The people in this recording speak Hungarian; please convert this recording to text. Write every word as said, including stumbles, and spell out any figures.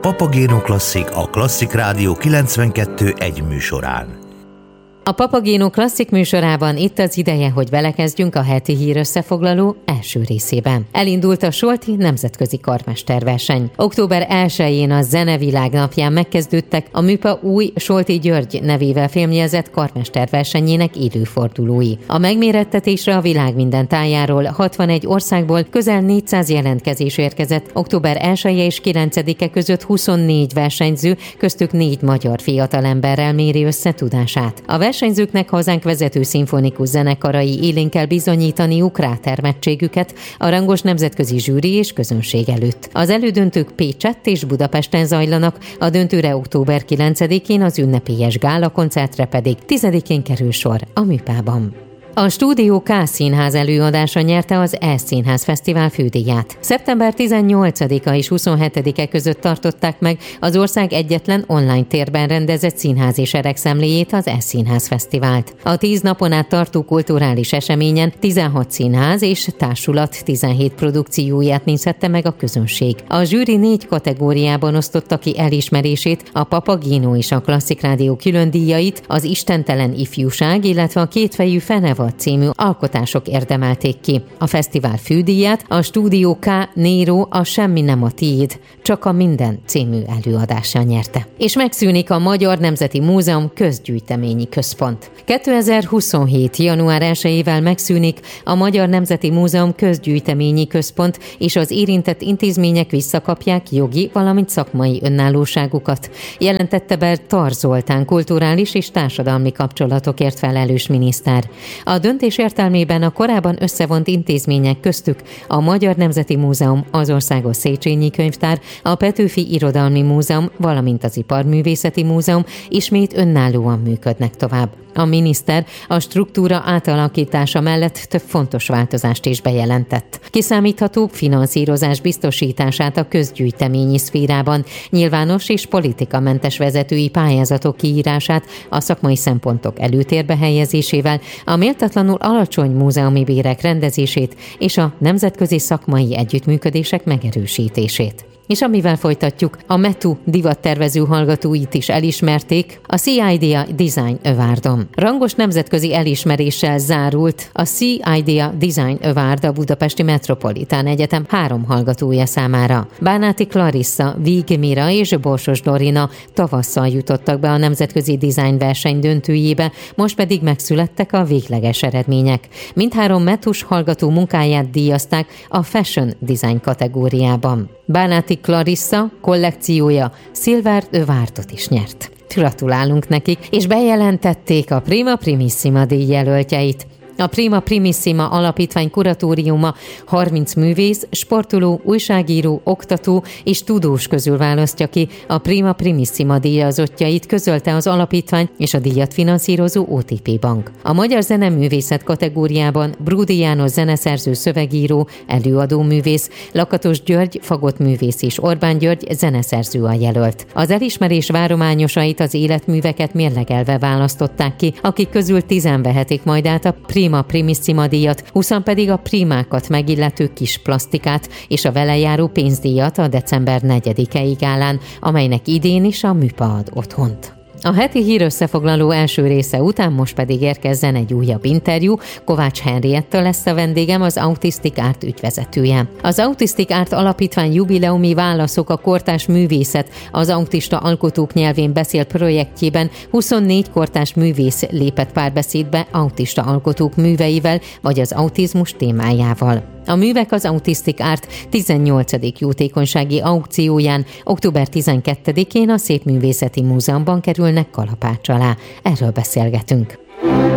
Papagéno Klasszik a Klasszik Rádió kilencvenkettő egy műsorán. A Papagéno Klasszik műsorában itt az ideje, hogy belekezdjünk a heti hírösszefoglaló első részében. Elindult a Solti nemzetközi karmesterverseny. október elsején a Zenevilág napján megkezdődtek a Műpa új Solti György nevével fémjelzett karmesterversenyének élőfordulói. A megmérettetésre a világ minden tájáról hatvanegy országból közel négyszáz jelentkezés érkezett. október elseje és kilencedike között huszonnégy versenyző, köztük négy magyar fiatalemberrel méri össze tudását. A versenyzőknek hazánk vezető szimfonikus zenekarai élén kell bizonyítaniuk rátermettségüket a rangos nemzetközi zsűri és közönség előtt. Az elődöntők Pécsett és Budapesten zajlanak, a döntőre október kilencedikén, az ünnepélyes gála koncertre pedig tizedikén kerül sor a Műpában. A Stúdió K színház előadása nyerte az E-színház fesztivál fődíját. szeptember tizennyolcadika és huszonhetedike között tartották meg az ország egyetlen online térben rendezett színházi seregszemléjét, az E-színház fesztivált. A tíz napon át tartó kulturális eseményen tizenhat színház és társulat tizenhét produkcióját nézhette meg a közönség. A zsűri négy kategóriában osztotta ki elismerését, a Papagéno és a Klasszik Rádió külön díjait, az Istentelen ifjúság, illetve a Kétfejű Fenevad című alkotások érdemelték ki. A fesztivál fődíját a Stúdió K Nero a Semmi nem a tiéd, csak a minden című előadással nyerte. És megszűnik a Magyar Nemzeti Múzeum közgyűjteményi központ. kétezer-huszonhét. január elsejével megszűnik a Magyar Nemzeti Múzeum közgyűjteményi központ, és az érintett intézmények visszakapják jogi, valamint szakmai önállóságukat, jelentette be Tar Zoltán kulturális és társadalmi kapcsolatokért felelős miniszter. A döntés értelmében a korábban összevont intézmények, köztük a Magyar Nemzeti Múzeum, az Országos Széchenyi Könyvtár, a Petőfi Irodalmi Múzeum, valamint az Iparművészeti Múzeum ismét önállóan működnek tovább. A miniszter a struktúra átalakítása mellett több fontos változást is bejelentett. Kiszámíthatóbb finanszírozás biztosítását a közgyűjteményi szférában, nyilvános és politikamentes vezetői pályázatok kiírását a szakmai szempontok előtérbe helyezésével, a méltatlanul alacsony múzeumi bérek rendezését és a nemzetközi szakmai együttműködések megerősítését. És amivel folytatjuk, a Metu divattervező hallgatóit is elismerték a C Idea Design Awardon. Rangos nemzetközi elismeréssel zárult a C Idea Design Award a Budapesti Metropolitán Egyetem három hallgatója számára. Bánáti Clarissa, Víg Mira és Borsos Dorina tavasszal jutottak be a nemzetközi design verseny döntőjébe, most pedig megszülettek a végleges eredmények. Mindhárom metus hallgató munkáját díjazták a Fashion Design kategóriában. Bánáti Clarissa kollekciója Silver Awardot is nyert. Gratulálunk nekik, és bejelentették a Prima Primissima díjjelöltjeit. A Prima Primissima alapítvány kuratóriuma harminc művész, sportoló, újságíró, oktató és tudós közül választja ki a Prima Primissima díjazottjait, közölte az alapítvány és a díjat finanszírozó o té pé Bank. A magyar zeneművészet kategóriában Brudi János zeneszerző, szövegíró, előadó művész, Lakatos György fagottművész és Orbán György zeneszerző a jelölt. Az elismerés várományosait, az életműveket mérlegelve választották ki, akik közül tizen vehetik majd át a Prima Prima Primissima díjat, huszan pedig a primákat megillető kis plastikát és a vele járó pénzdíjat a december negyedikei gálán, amelynek idén is a Műpa ad otthont. A heti hírösszefoglaló első része után most pedig érkezzen egy újabb interjú. Kovács Henrietta lesz a vendégem, az Autistic Art ügyvezetője. Az Autistic Art alapítvány jubileumi válaszok a kortárs művészet az autista alkotók nyelvén beszél projektjében huszonnégy kortárs művész lépett párbeszédbe autista alkotók műveivel vagy az autizmus témájával. A művek az Autistic Art tizennyolcadik jótékonysági aukcióján október tizenkettedikén a Szépművészeti Múzeumban kerülnek kalapács alá. Erről beszélgetünk.